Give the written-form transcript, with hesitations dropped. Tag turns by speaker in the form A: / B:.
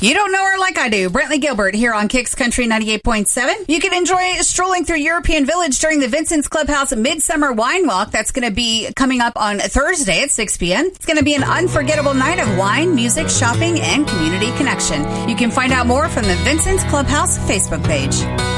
A: You don't know her like I do. Brentley Gilbert here on Kicks Country 98.7. You can enjoy strolling through European Village during the Vincent's Clubhouse Midsummer Wine Walk. That's going to be coming up on Thursday at 6 p.m. It's going to be an unforgettable night of wine, music, shopping, and community connection. You can find out more from the Vincent's Clubhouse Facebook page.